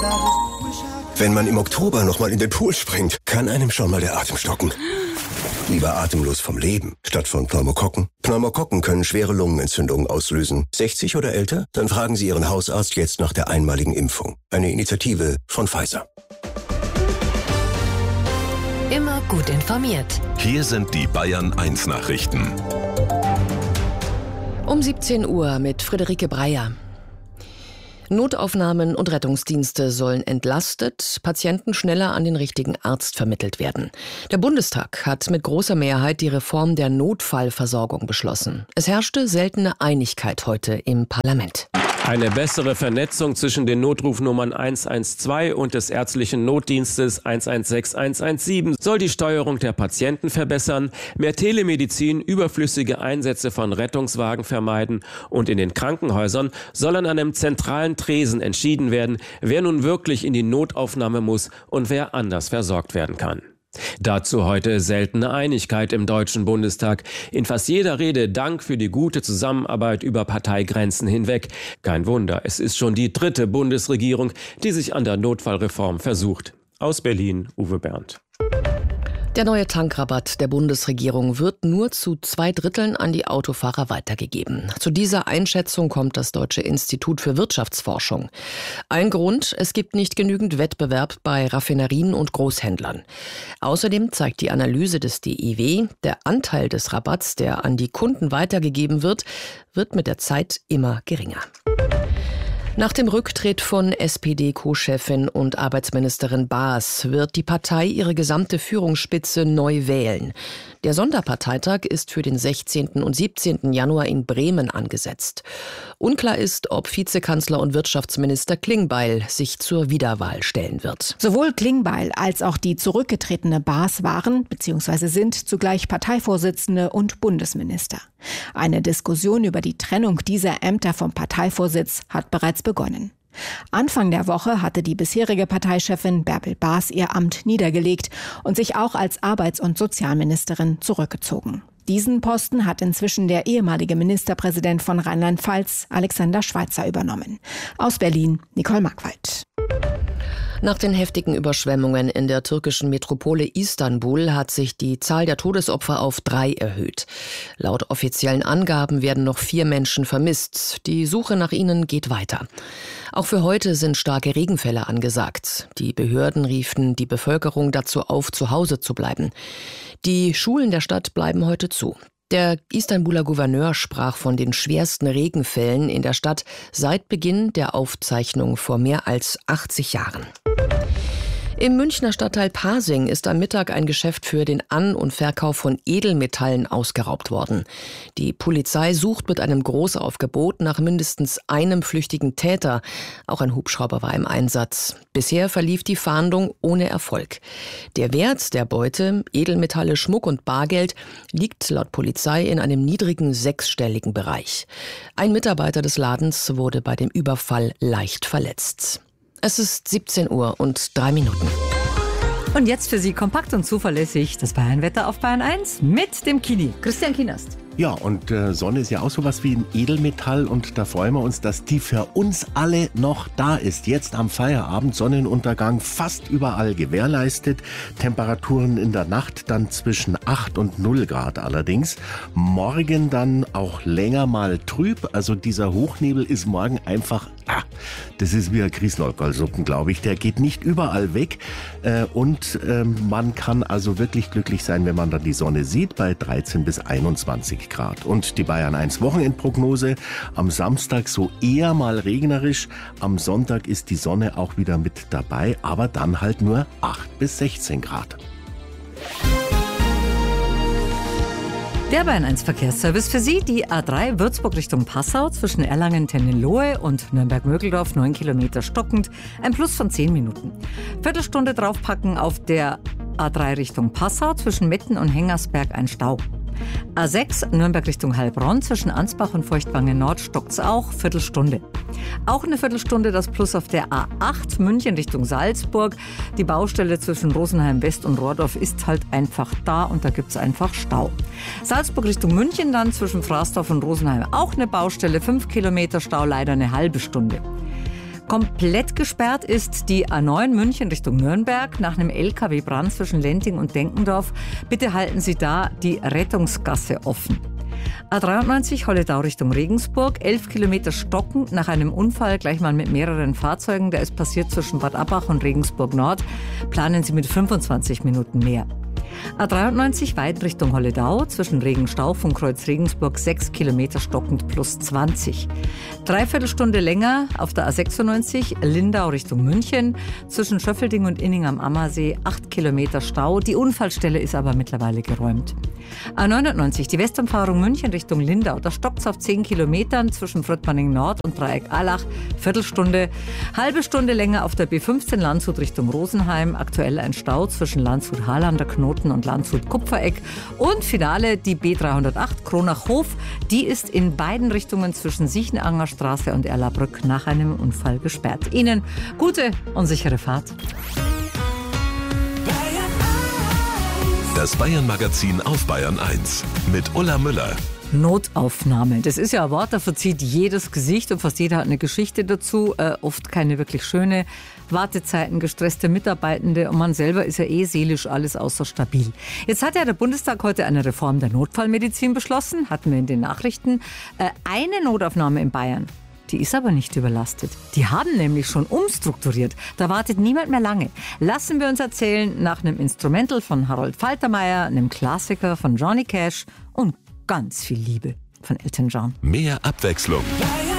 Wenn man im Oktober nochmal in den Pool springt, kann einem schon mal der Atem stocken. Lieber atemlos vom Leben, statt von Pneumokokken. Pneumokokken können schwere Lungenentzündungen auslösen. 60 oder älter? Dann fragen Sie Ihren Hausarzt jetzt nach der einmaligen Impfung. Eine Initiative von Pfizer. Immer gut informiert. Hier sind die Bayern 1 Nachrichten. Um 17 Uhr mit Friederike Breyer. Notaufnahmen und Rettungsdienste sollen entlastet, Patienten schneller an den richtigen Arzt vermittelt werden. Der Bundestag hat mit großer Mehrheit die Reform der Notfallversorgung beschlossen. Es herrschte seltene Einigkeit heute im Parlament. Eine bessere Vernetzung zwischen den Notrufnummern 112 und des ärztlichen Notdienstes 116 117 soll die Steuerung der Patienten verbessern, mehr Telemedizin, überflüssige Einsätze von Rettungswagen vermeiden und in den Krankenhäusern soll an einem zentralen Tresen entschieden werden, wer nun wirklich in die Notaufnahme muss und wer anders versorgt werden kann. Dazu heute seltene Einigkeit im Deutschen Bundestag. In fast jeder Rede Dank für die gute Zusammenarbeit über Parteigrenzen hinweg. Kein Wunder, es ist schon die 3. Bundesregierung, die sich an der Notfallreform versucht. Aus Berlin, Uwe Bernd. Der neue Tankrabatt der Bundesregierung wird nur zu 2/3 an die Autofahrer weitergegeben. Zu dieser Einschätzung kommt das Deutsche Institut für Wirtschaftsforschung. Ein Grund: Es gibt nicht genügend Wettbewerb bei Raffinerien und Großhändlern. Außerdem zeigt die Analyse des DIW, der Anteil des Rabatts, der an die Kunden weitergegeben wird mit der Zeit immer geringer. Nach dem Rücktritt von SPD-Co-Chefin und Arbeitsministerin Baas wird die Partei ihre gesamte Führungsspitze neu wählen. Der Sonderparteitag ist für den 16. und 17. Januar in Bremen angesetzt. Unklar ist, ob Vizekanzler und Wirtschaftsminister Klingbeil sich zur Wiederwahl stellen wird. Sowohl Klingbeil als auch die zurückgetretene Baas waren bzw. sind zugleich Parteivorsitzende und Bundesminister. Eine Diskussion über die Trennung dieser Ämter vom Parteivorsitz hat bereits begonnen. Anfang der Woche hatte die bisherige Parteichefin Bärbel Baas ihr Amt niedergelegt und sich auch als Arbeits- und Sozialministerin zurückgezogen. Diesen Posten hat inzwischen der ehemalige Ministerpräsident von Rheinland-Pfalz, Alexander Schweitzer, übernommen. Aus Berlin, Nicole Markwald. Nach den heftigen Überschwemmungen in der türkischen Metropole Istanbul hat sich die Zahl der Todesopfer auf 3 erhöht. Laut offiziellen Angaben werden noch 4 Menschen vermisst. Die Suche nach ihnen geht weiter. Auch für heute sind starke Regenfälle angesagt. Die Behörden riefen die Bevölkerung dazu auf, zu Hause zu bleiben. Die Schulen der Stadt bleiben heute zu. Der Istanbuler Gouverneur sprach von den schwersten Regenfällen in der Stadt seit Beginn der Aufzeichnung vor mehr als 80 Jahren. Im Münchner Stadtteil Pasing ist am Mittag ein Geschäft für den An- und Verkauf von Edelmetallen ausgeraubt worden. Die Polizei sucht mit einem Großaufgebot nach mindestens einem flüchtigen Täter. Auch ein Hubschrauber war im Einsatz. Bisher verlief die Fahndung ohne Erfolg. Der Wert der Beute, Edelmetalle, Schmuck und Bargeld, liegt laut Polizei in einem niedrigen 6-stelligen Bereich. Ein Mitarbeiter des Ladens wurde bei dem Überfall leicht verletzt. Es ist 17 Uhr und 3 Minuten. Und jetzt für Sie kompakt und zuverlässig das Bayern-Wetter auf Bayern 1 mit dem Kini. Christian Kienast. Ja, und Sonne ist ja auch sowas wie ein Edelmetall und da freuen wir uns, dass die für uns alle noch da ist. Jetzt am Feierabend Sonnenuntergang fast überall gewährleistet. Temperaturen in der Nacht dann zwischen 8 und 0 Grad allerdings. Morgen dann auch länger mal trüb. Also dieser Hochnebel ist morgen einfach, das ist wie ein Grießlolkerlsuppen, glaube ich. Der geht nicht überall weg und man kann also wirklich glücklich sein, wenn man dann die Sonne sieht bei 13 bis 21 Grad. Und die Bayern 1 Wochenendprognose: am Samstag so eher mal regnerisch, am Sonntag ist die Sonne auch wieder mit dabei, aber dann halt nur 8 bis 16 Grad. Der Bayern 1 Verkehrsservice für Sie, die A3 Würzburg Richtung Passau zwischen Erlangen-Tennenlohe und Nürnberg-Mögeldorf 9 Kilometer stockend, ein Plus von 10 Minuten. Viertelstunde draufpacken auf der A3 Richtung Passau zwischen Metten und Hengersberg ein Stau. A6 Nürnberg Richtung Heilbronn zwischen Ansbach und Feuchtwangen Nord stockt's auch, Viertelstunde. Auch eine Viertelstunde das Plus auf der A8 München Richtung Salzburg. Die Baustelle zwischen Rosenheim West und Rohrdorf ist halt einfach da und da gibt's einfach Stau. Salzburg Richtung München dann zwischen Fraßdorf und Rosenheim auch eine Baustelle, 5 Kilometer Stau, leider eine halbe Stunde. Komplett gesperrt ist die A9 München Richtung Nürnberg nach einem LKW-Brand zwischen Lenting und Denkendorf. Bitte halten Sie da die Rettungsgasse offen. A93 Holledau Richtung Regensburg, 11 Kilometer stockend nach einem Unfall, gleich mal mit mehreren Fahrzeugen. Der ist passiert zwischen Bad Abbach und Regensburg Nord. Planen Sie mit 25 Minuten mehr. A93 weit Richtung Holledau, zwischen Regenstauf und Kreuz Regensburg 6 Kilometer stockend plus 20. Dreiviertelstunde länger auf der A96 Lindau Richtung München, zwischen Schöffelding und Inning am Ammersee 8 Kilometer Stau. Die Unfallstelle ist aber mittlerweile geräumt. A99 die Westumfahrung München Richtung Lindau, da stockt es auf 10 Kilometern zwischen Fröttmanning Nord und Dreieck Allach, Viertelstunde. Halbe Stunde länger auf der B15 Landshut Richtung Rosenheim, aktuell ein Stau zwischen Landshut-Harlander Knoten und Landshut-Kupfereck. Und Finale die B308 Kronach-Hof, die ist in beiden Richtungen zwischen Siechenanger Straße und Erlabrück nach einem Unfall gesperrt. Ihnen gute und sichere Fahrt. Das Bayern-Magazin auf Bayern 1 mit Ulla Müller. Notaufnahme. Das ist ja ein Wort, da verzieht jedes Gesicht und fast jeder hat eine Geschichte dazu. Oft keine wirklich schöne. Wartezeiten, gestresste Mitarbeitende und man selber ist ja seelisch alles außer stabil. Jetzt hat ja der Bundestag heute eine Reform der Notfallmedizin beschlossen, hatten wir in den Nachrichten. Eine Notaufnahme in Bayern, die ist aber nicht überlastet. Die haben nämlich schon umstrukturiert. Da wartet niemand mehr lange. Lassen wir uns erzählen nach einem Instrumental von Harold Faltermeier, einem Klassiker von Johnny Cash und ganz viel Liebe von Elton John. Mehr Abwechslung.